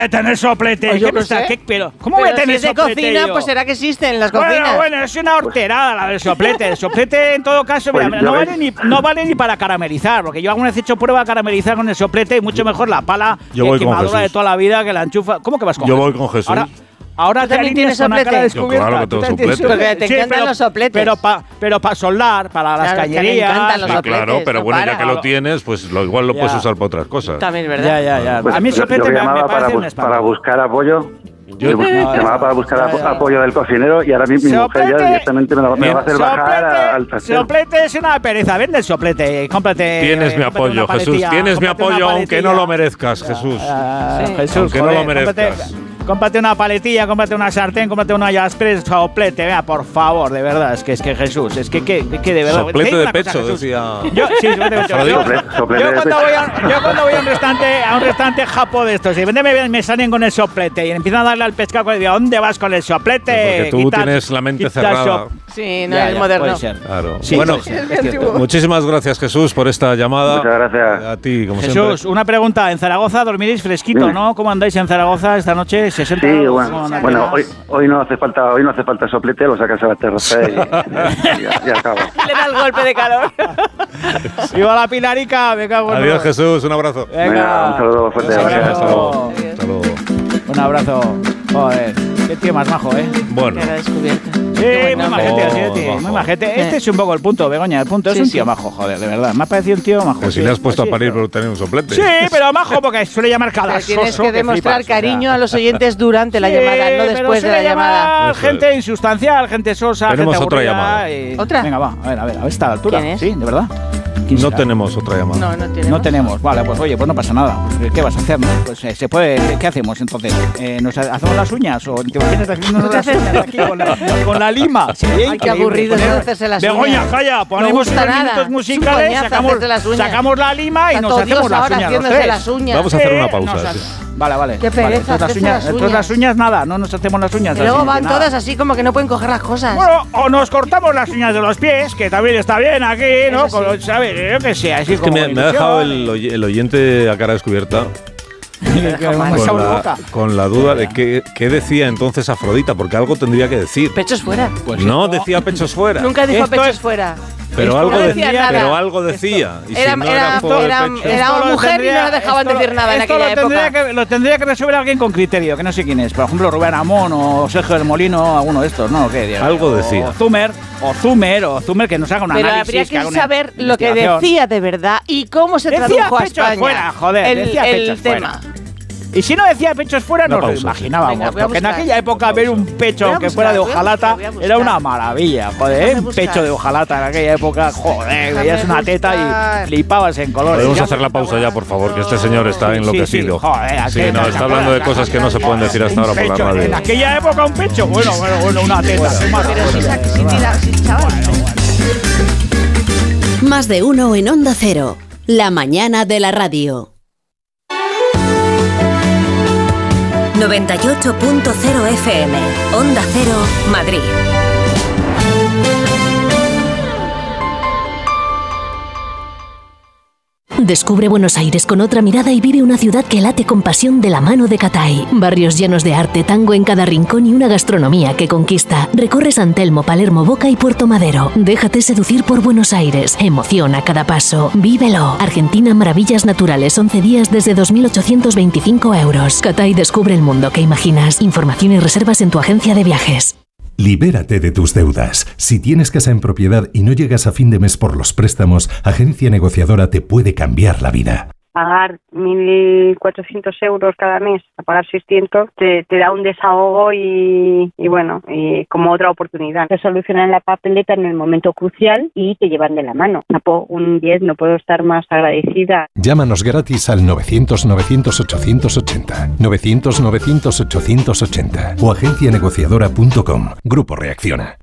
tener soplete? Pues yo no sé. Pero, ¿cómo voy a tener si es de soplete cocina, yo? pues será que existen las cocinas. Bueno, es una horterada la del soplete. El soplete, en todo caso, mira, Pues no vale ni para caramelizar, porque yo alguna vez he hecho prueba de caramelizar con el soplete y mucho mejor la pala quemadora de toda la vida que la enchufa. ¿Cómo que vas con Yo Jesús? voy con Jesús. Ahora te alineas con la cara descubierta. Claro que tengo soplete. Porque te encantan los sopletes. Pero para soldar, para las cañerías. Me encantan los sopletes. Claro, pero no bueno, para. ya que lo tienes, pues igual lo puedes usar para otras cosas. También es verdad. Ya. Pues A mí el soplete yo me llamaba parece un espanto. para buscar apoyo. Llamaba para buscar Ya. apoyo del cocinero y ahora mi mujer ya directamente me lo va a hacer bajar al trasero. Soplete es una pereza. Vende el soplete. Cómprate. Tienes mi cómprate apoyo, una Jesús. paletilla, Tienes mi cómprate una apoyo, aunque paletilla. no lo merezcas, Jesús. Jesús, Aunque no joder, lo merezcas. Cómprate una paletilla, cómprate una sartén, cómprate una Jaspres, soplete, vea, por favor, de verdad, es que Jesús, es que de verdad. Soplete de pecho, Jesús. decía. Sí, soplete de pecho. Yo cuando voy a un restaurante japo de estos, y me salen con el soplete y empiezan a darle al pescado y digo, ¿dónde vas con el soplete? Porque tú tienes la mente cerrada. Sí, no es moderno. Puede ser. Claro. Sí, bueno, puede ser. muchísimas gracias, Jesús, por esta llamada. Muchas gracias. A ti, como Jesús, siempre. una pregunta. En Zaragoza dormiréis fresquito, Dime. ¿no? ¿Cómo andáis en Zaragoza esta noche? 60 Sí, grados, bueno, hoy no hace falta soplete, lo sacas a la terraza y ya acaba. Le da el golpe de calor. ¡Viva la Pilarica! Me cago en Adiós, todo. Jesús, un abrazo. Venga, un saludo fuerte. Un Gracias. Hasta luego. Hasta luego. Un abrazo. Joder, qué tío más majo, ¿eh? Bueno. Era descubierta. Sí, muy majete, así de tío, majo. muy majete. Este es un poco el punto, Begoña, el punto. Es un tío majo, joder, de verdad. Me ha parecido un tío majo. Pues si le has puesto a parir por tener un soplete. Sí, pero majo porque suele llamar cada Pero tienes soso que demostrar flipas, o sea. cariño a los oyentes durante la llamada, no pero después de suele la llamada. llamar gente insustancial, gente sosa, Tenemos gente otra aburrida llamada. ¿Otra? Venga, va, a ver, a esta altura. ¿Quién es? Sí, de verdad. No tenemos otra llamada. No tenemos. No tenemos, vale, pues oye, pues no pasa nada. Pues, ¿qué vas a hacer? No? Pues se puede. ¿Qué hacemos entonces? ¿Nos hacemos las uñas? ¿O te imaginas haciéndonos las uñas aquí con la lima? Ay, qué aburrido es hacerse las uñas. Begoña, calla, ponemos No gusta unos nada. minutos Es un musicales, coñazo hacerse las uñas. sacamos la lima y Está nos todo hacemos Dios las ahora uñas los haciéndose tres. las uñas. Vamos a hacer una Nos pausa. ha- sí. Vale. Qué pereza Entonces hacerse las entonces las uñas nada, no nos hacemos las uñas. Y luego así, van nada. todas así como que no pueden coger las cosas. Bueno, o nos cortamos las uñas de los pies, que también está bien aquí, ¿no? Eso sí. ¿Sabes? Yo qué sé, así Es que como me ha dejado el oyente a cara descubierta con la duda de qué decía entonces Afrodita, porque algo tendría que decir. Pechos fuera. No decía pechos fuera. Nunca dijo Esto pechos es- fuera. Pero Esto algo, no decía nada. pero algo decía. Y si Era- no era- por el era- pecho. era- Esto lo mujer y no la dejaban decir nada en esto aquella lo tendría época. lo tendría que resolver alguien con criterio, que no sé quién es. Por ejemplo, Rubén Amón o Sergio del Molino, alguno de estos, ¿no? ¿Qué, Diego? Algo decía. O Zumer, que nos haga un Pero análisis. habría que haga una saber lo que investigación. decía de verdad y cómo se Decía tradujo a pechos España. fuera, joder, decía el pechos tema. fuera. Y si no decía pechos fuera, Una nos lo pausa, sí. imaginábamos. Venga, voy a Porque en buscar. aquella época ver un pecho Voy a que fuera de buscar, hojalata voy a buscar. era una maravilla. Joder, Déjame un buscar. pecho de hojalata en aquella época, joder, Déjame veías una teta buscar. y flipabas en colores. Podemos Ya- hacer la pausa ya, por favor, que este señor está Sí, enloquecido. sí, joder, Sí, aquella- no, está hablando de cosas que no se pueden decir hasta Un ahora por la pecho, radio. En aquella época un pecho, bueno, una teta. qué Pero maravilla. chaval. Más de uno en Onda Cero. La mañana de la radio. 98.0 FM. Onda Cero, Madrid. Descubre Buenos Aires con otra mirada y vive una ciudad que late con pasión de la mano de Catay. Barrios llenos de arte, tango en cada rincón y una gastronomía que conquista. Recorre San Telmo, Palermo, Boca y Puerto Madero. Déjate seducir por Buenos Aires. Emoción a cada paso. Vívelo. Argentina, maravillas naturales. 11 días desde 2.825 euros. Catay descubre el mundo que imaginas. Información y reservas en tu agencia de viajes. Libérate de tus deudas. Si tienes casa en propiedad y no llegas a fin de mes por los préstamos, Agencia Negociadora te puede cambiar la vida. Pagar 1.400 euros cada mes, a pagar 600, te da un desahogo y bueno, y como otra oportunidad. Te solucionan la papeleta en el momento crucial y te llevan de la mano. Un 10, no puedo estar más agradecida. Llámanos gratis al 900-900-880, 900-900-880 o agencianegociadora.com. Grupo Reacciona.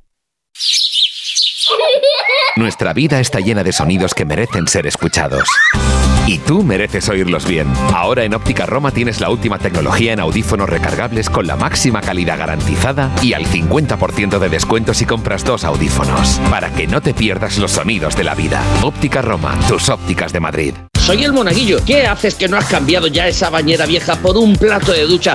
Nuestra vida está llena de sonidos que merecen ser escuchados. Y tú mereces oírlos bien. Ahora en Óptica Roma tienes la última tecnología en audífonos recargables con la máxima calidad garantizada y al 50% de descuento si compras 2 audífonos. Para que no te pierdas los sonidos de la vida. Óptica Roma, tus ópticas de Madrid. Soy el Monaguillo. ¿Qué haces que no has cambiado ya esa bañera vieja por un plato de ducha